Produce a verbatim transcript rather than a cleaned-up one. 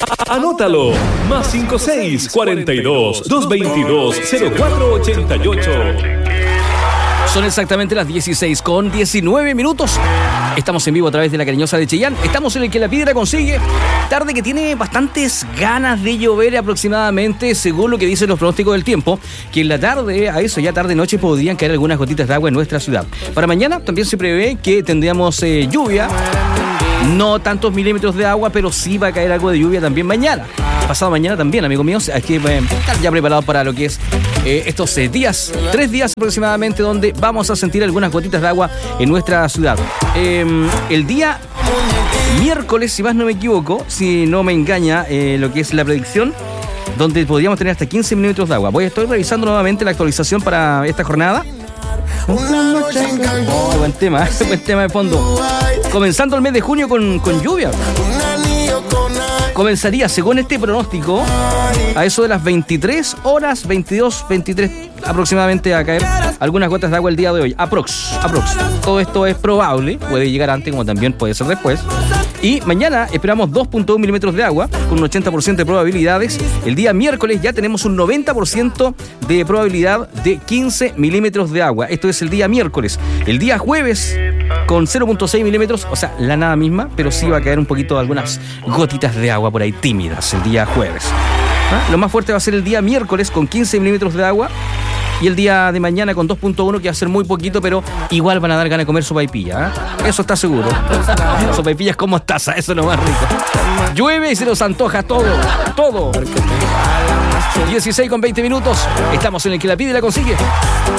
Anótalo. Más cinco seis, cuarenta y dos, doscientos veintidós, cero cuatro ochenta y ocho. Son exactamente las dieciséis con diecinueve minutos. Estamos en vivo a través de La Cariñosa de Chillán. Estamos en el que la piedra consigue. Tarde que tiene bastantes ganas de llover aproximadamente, según lo que dicen los pronósticos del tiempo, que en la tarde, a eso ya tarde-noche, podrían caer algunas gotitas de agua en nuestra ciudad. Para mañana también se prevé que tendríamos eh, lluvia. No tantos milímetros de agua, pero sí va a caer algo de lluvia también mañana. Pasado mañana también, amigos míos. Hay que eh, estar ya preparados para lo que es eh, estos eh, días, tres días aproximadamente, donde vamos a sentir algunas gotitas de agua en nuestra ciudad. Eh, el día miércoles, si más no me equivoco, si no me engaña eh, lo que es la predicción, donde podríamos tener hasta quince milímetros de agua. Voy a estar revisando nuevamente la actualización para esta jornada. Oh, buen tema, buen tema de fondo. Comenzando el mes de junio con, con lluvia. Comenzaría, según este pronóstico, a eso de las veintitrés horas, veintidós, veintitrés aproximadamente, a caer algunas gotas de agua el día de hoy. Aprox, aprox. Todo esto es probable, puede llegar antes como también puede ser después. Y mañana esperamos dos punto uno milímetros de agua con un ochenta por ciento de probabilidades. El día miércoles ya tenemos un noventa por ciento de probabilidad de quince milímetros de agua. Esto es el día miércoles. El día jueves con cero punto seis milímetros, o sea, la nada misma, pero sí va a caer un poquito algunas gotitas de agua por ahí tímidas el día jueves. ¿Ah? Lo más fuerte va a ser el día miércoles con quince milímetros de agua. Y el día de mañana con dos punto uno, que va a ser muy poquito, pero igual van a dar ganas de comer sopaipilla, ¿eh? Eso está seguro. Sopaipillas con mostaza, eso es lo más rico. Llueve y se nos antoja todo, todo. dieciséis con veinte minutos. Estamos en el que la pide y la consigue.